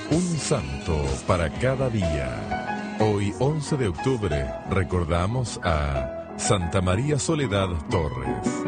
Un santo para cada día. Hoy, 11 de octubre, recordamos a Santa María Soledad Torres.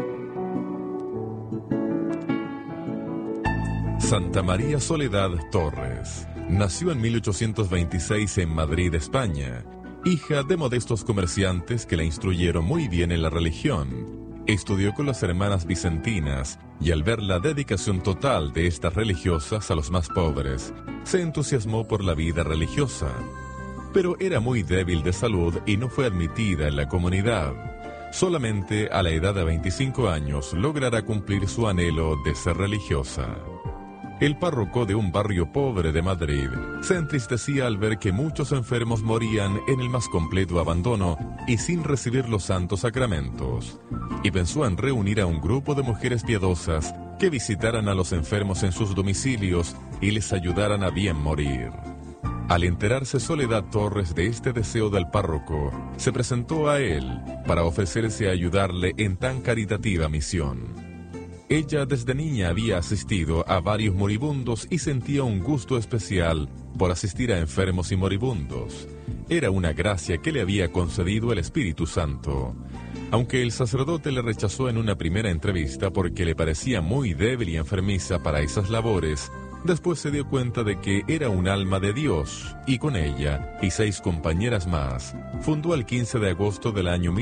Santa María Soledad Torres nació en 1826 en Madrid, España, hija de modestos comerciantes que la instruyeron muy bien en la religión. Estudió con las hermanas vicentinas y al ver la dedicación total de estas religiosas a los más pobres, se entusiasmó por la vida religiosa. Pero era muy débil de salud y no fue admitida en la comunidad. Solamente a la edad de 25 años logrará cumplir su anhelo de ser religiosa. El párroco de un barrio pobre de Madrid se entristecía al ver que muchos enfermos morían en el más completo abandono y sin recibir los santos sacramentos, y pensó en reunir a un grupo de mujeres piadosas que visitaran a los enfermos en sus domicilios y les ayudaran a bien morir. Al enterarse Soledad Torres de este deseo del párroco, se presentó a él para ofrecerse a ayudarle en tan caritativa misión. Ella desde niña había asistido a varios moribundos y sentía un gusto especial por asistir a enfermos y moribundos. Era una gracia que le había concedido el Espíritu Santo. Aunque el sacerdote le rechazó en una primera entrevista porque le parecía muy débil y enfermiza para esas labores, después se dio cuenta de que era un alma de Dios, y con ella y 6 compañeras más, fundó el 15 de agosto del año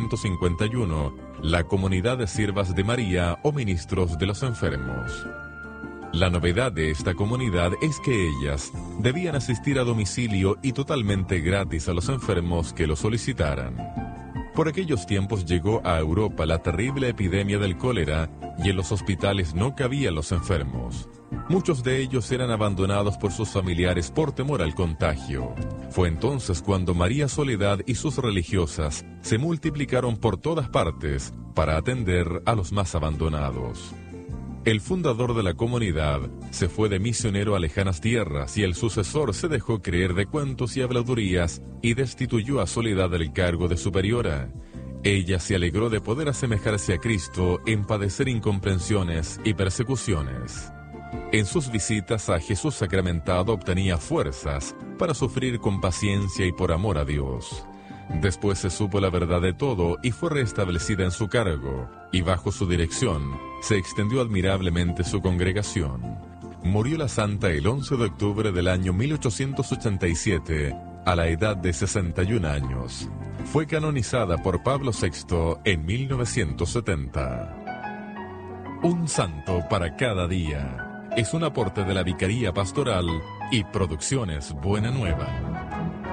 1851 la Comunidad de Siervas de María o Ministros de los Enfermos. La novedad de esta comunidad es que ellas debían asistir a domicilio y totalmente gratis a los enfermos que lo solicitaran. Por aquellos tiempos llegó a Europa la terrible epidemia del cólera y en los hospitales no cabían los enfermos. Muchos de ellos eran abandonados por sus familiares por temor al contagio. Fue entonces cuando María Soledad y sus religiosas se multiplicaron por todas partes para atender a los más abandonados. El fundador de la comunidad se fue de misionero a lejanas tierras y el sucesor se dejó creer de cuentos y habladurías y destituyó a Soledad del cargo de superiora. Ella se alegró de poder asemejarse a Cristo en padecer incomprensiones y persecuciones. En sus visitas a Jesús sacramentado obtenía fuerzas para sufrir con paciencia y por amor a Dios. Después se supo la verdad de todo y fue restablecida en su cargo, y bajo su dirección se extendió admirablemente su congregación. Murió la santa el 11 de octubre del año 1887, a la edad de 61 años. Fue canonizada por Pablo VI en 1970. Un santo para cada día. Es un aporte de la Vicaría Pastoral y Producciones Buena Nueva.